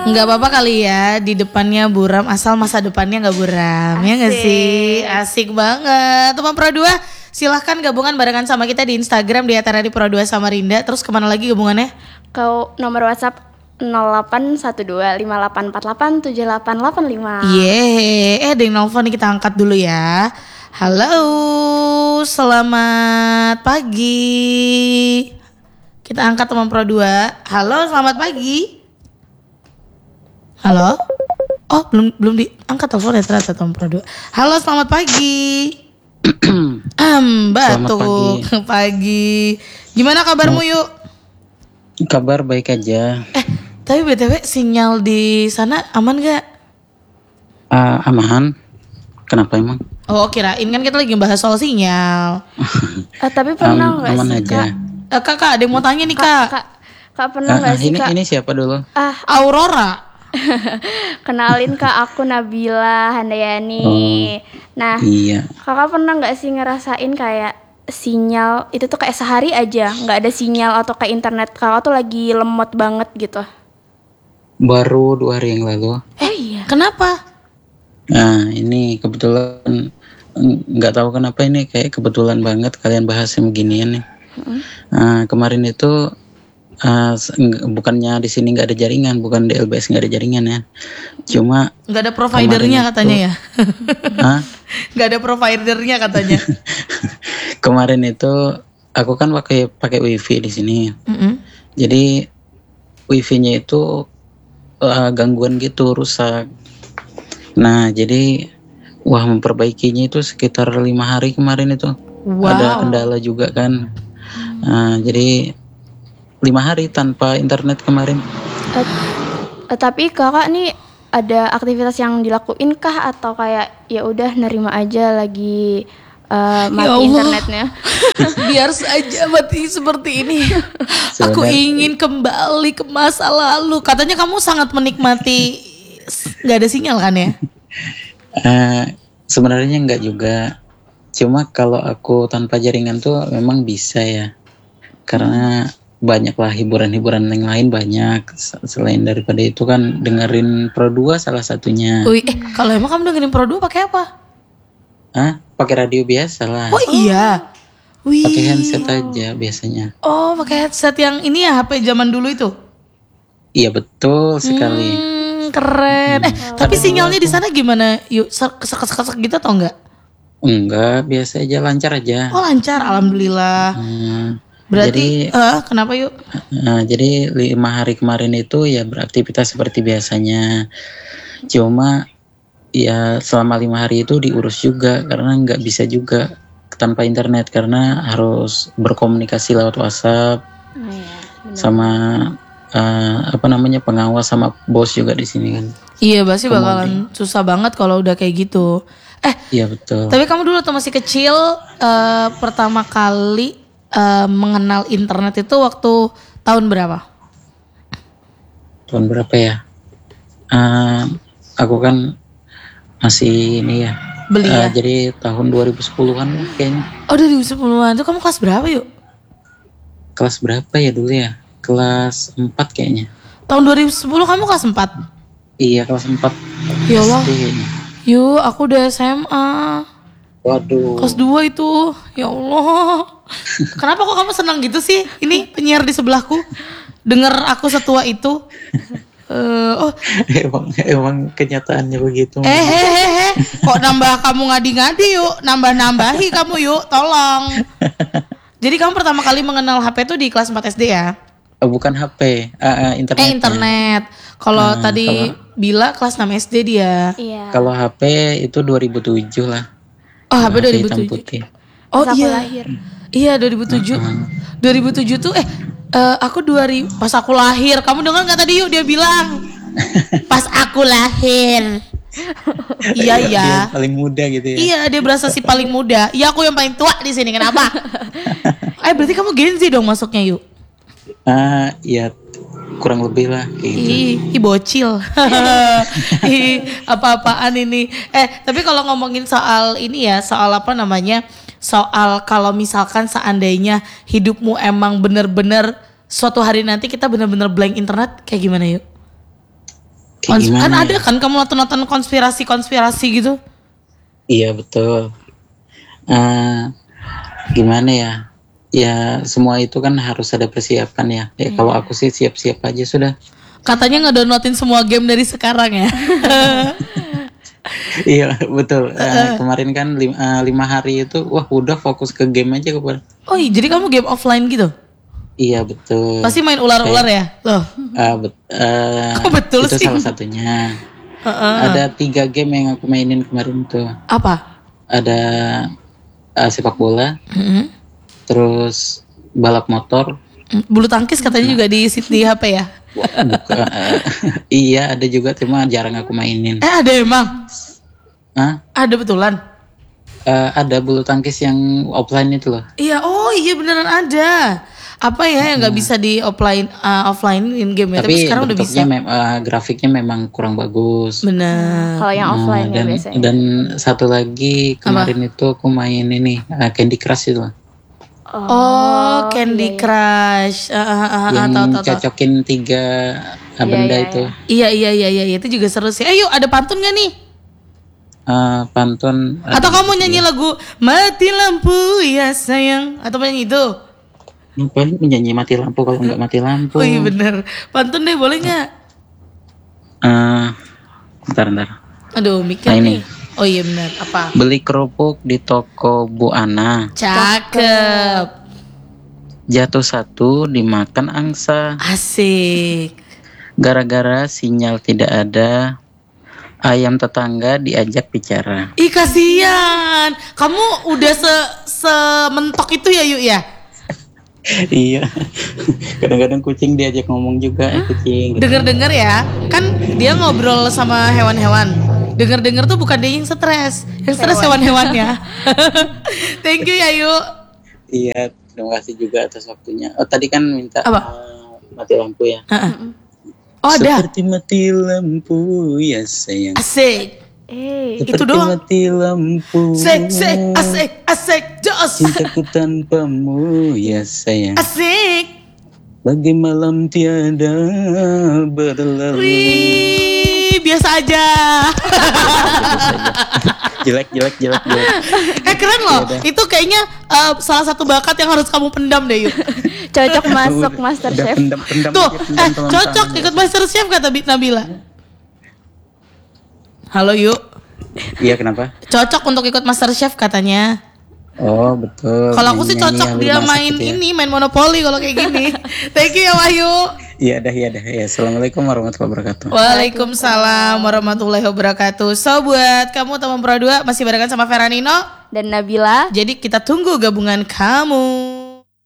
Nggak apa-apa kali ya di depannya buram asal masa depannya nggak buram. Ya nggak sih? Asik banget. Teman Pro 2 silahkan gabungan barengan sama kita di Instagram di @radio Pro 2 Samarinda. Terus kemana lagi gabungannya? Ke nomor WhatsApp 081258487885. Yeay, ada yang nelfon nih, kita angkat dulu ya. Halo, selamat pagi. Kita angkat teman Pro 2. Halo, selamat pagi. Halo. Oh, belum diangkat teleponnya ternyata teman Pro 2. Halo, selamat pagi. Batuk pagi. Gimana kabarmu Yuk? Kabar baik aja. Tapi BTW sinyal di sana aman gak? Aman. Kenapa emang? Oh kirain kan kita lagi bahas soal sinyal. Tapi pernah nggak aman sih aja. Kak? Kakak ada yang mau tanya nih Kak. Kak pernah nggak sih Kak? Ini siapa dulu? Aurora. Kenalin Kak, aku Nabila Handayani. Nah, Iya. Kakak pernah nggak sih ngerasain kayak sinyal itu tuh kayak sehari aja nggak ada sinyal atau kayak internet Kakak tuh lagi lemot banget gitu? Baru 2 hari yang lalu. Iya. Kenapa? Nah, ini kebetulan nggak tahu kenapa ini kayak kebetulan banget kalian bahas yang beginian nih. Kemarin itu bukannya di sini nggak ada jaringan, bukan di LBS nggak ada jaringan ya. Cuma nggak ada providernya katanya ya. Nggak ada providernya katanya. Kemarin itu aku kan pakai wifi di sini. Jadi wifi-nya itu gangguan gitu, rusak. Nah jadi memperbaikinya itu sekitar 5 hari kemarin itu. Wow. Ada kendala juga kan. Jadi 5 hari tanpa internet kemarin. Tapi Kakak nih ada aktivitas yang dilakuin kah atau kayak ya udah nerima aja lagi mati internetnya? Biar saja mati seperti ini. Aku ingin kembali ke masa lalu. Katanya kamu sangat menikmati nggak ada sinyal kan ya? Sebenarnya nggak juga. Cuma kalau aku tanpa jaringan tuh memang bisa ya. Karena banyaklah hiburan-hiburan yang lain banyak. Selain daripada itu kan dengerin Pro 2 salah satunya. Kalau emang kamu dengerin Pro 2 pakai apa? Pakai radio biasa lah. Oh iya. Pakai handset aja biasanya. Oh, pakai headset yang ini ya, HP zaman dulu itu? Iya betul sekali. Keren. Tapi sinyalnya di sana gimana? Yuk, kesek-kesek gitu atau enggak? Enggak, biasa aja, lancar aja. Oh, lancar, alhamdulillah. Berarti kenapa Yuk? Jadi 5 hari kemarin itu ya beraktivitas seperti biasanya. Cuma ya selama 5 hari itu diurus juga karena nggak bisa juga tanpa internet karena harus berkomunikasi lewat WhatsApp sama pengawas sama bos juga di sini kan. Iya pasti bakalan susah banget kalau udah kayak gitu. Iya betul. Tapi kamu dulu waktu masih kecil pertama kali mengenal internet itu waktu tahun berapa? Tahun berapa ya? Aku kan masih ini ya. Beli ya? Jadi tahun 2010-an lah kayaknya. Oh 2010-an, itu kamu kelas berapa Yuk? Kelas berapa ya dulu ya? Kelas 4 kayaknya. Tahun 2010 kamu kelas 4? Iya kelas 4. Ya Allah. SD kayaknya. Yuk aku udah SMA. Waduh. Kelas 2 itu. Ya Allah. Kenapa kok kamu senang gitu sih? Ini penyiar di sebelahku dengar aku setua itu. Emang kenyataannya begitu. Kok nambah kamu ngadi-ngadi Yuk? Nambah-nambahi kamu Yuk, tolong. Jadi kamu pertama kali mengenal HP itu di kelas 4 SD ya? Bukan HP, internet. Internet. Kalau tadi Bila kelas 6 SD dia. Iya. Kalau HP itu 2007 lah. Oh HP 2007. Oh pas iya. aku lahir. Iya 2007. 2007 tuh aku 2000 pas aku lahir. Kamu dengar nggak tadi Yuk dia bilang pas aku lahir. Iya ya. Dia paling muda gitu ya. Iya dia berasa si paling muda. Iya aku yang paling tua di sini. Kenapa? Berarti kamu Gen Z dong masuknya Yuk. Ya kurang lebih lah kayak gitu. Ih bocil. Apa-apaan ini. Tapi kalau ngomongin soal ini ya, soal apa namanya? Soal kalau misalkan seandainya hidupmu emang bener-bener suatu hari nanti kita bener-bener blank internet, kayak gimana Yuk? Kayak gimana Kan ada ya? kan kamu nonton konspirasi gitu. Iya betul. Gimana ya? Ya semua itu kan harus ada persiapan ya. Kalau aku sih siap-siap aja sudah. Katanya ngedownloadin semua game dari sekarang ya. Iya betul. Kemarin kan 5 hari itu, wah udah fokus ke game aja kemarin. Oh iya, jadi kamu game offline gitu? Iya betul. Pasti main ular-ular ya? Loh. Kok betul itu sih? salah satunya. Ada 3 game yang aku mainin kemarin tuh. Apa? Ada sepak bola, terus balap motor. Bulu tangkis katanya juga di HP ya? Bukan. Iya ada juga, cuma jarang aku mainin. Ada emang? Hah? Ada betulan? Ada bulu tangkis yang offline itu loh. Iya, oh iya beneran ada. Apa ya yang nggak bisa di offline in game ya? Tapi sekarang udah bisa. Grafiknya memang kurang bagus. Bener. Kalau yang offline ya dan, biasanya. dan satu lagi kemarin itu aku main ini Candy Crush itu loh. Oh, Candy Crush. Yang Tahu. cocokin 3 benda itu. Iya, itu juga seru sih. Ayo, ada pantun gak nih? Pantun. Atau kamu nyanyi lagu Mati Lampu Ya Sayang? Atau nyanyi itu? Ngapain menyanyi mati lampu kalau nggak mati lampu? Oh iya bener. Pantun deh, boleh nggak? Bentar. Aduh, mikir Nah, nih. ini. Oh iya bener. Apa? Beli kerupuk di toko Bu Ana. Cakep. Jatuh 1 dimakan angsa. Asik. Gara-gara sinyal tidak ada, ayam tetangga diajak bicara. Ih kasihan. Kamu udah sementok itu ya Yuk ya? Iya. Kadang-kadang kucing diajak ngomong juga, kucing. Dengar-dengar ya, kan dia ngobrol sama hewan-hewan. Dengar-dengar tuh bukan dia yang stres, yang stres hewan-hewannya. Thank you ya Yuk. Iya, terima kasih juga atas waktunya. Oh, tadi kan minta Apa? mati lampu ya. Oh ada. Seperti mati lampu ya sayang. Asik. Seperti itu doang. mati lampu. Asik, jos. Cintaku tanpamu ya sayang. Asik. Bagai malam tiada berlalu. Wih, biasa aja. Jelek. Keren loh. Itu kayaknya salah satu bakat yang harus kamu pendam deh Yuk. Cocok masuk MasterChef. Pendam Tuh, aja, pendam cocok ikut MasterChef kata Nabila. Halo Yuk. Iya kenapa? Cocok untuk ikut MasterChef katanya. Oh betul. Kalau aku sih Nyanyi cocok ahli dia masak main gitu ya. ini, main Monopoly kalau kayak gini. Thank you ya Wahyu. Iya dah. Ya, assalamualaikum warahmatullahi wabarakatuh. Waalaikumsalam warahmatullahi wabarakatuh. So buat kamu teman Pro 2 masih barengan sama Feranino Dan Nabila. Jadi kita tunggu gabungan kamu.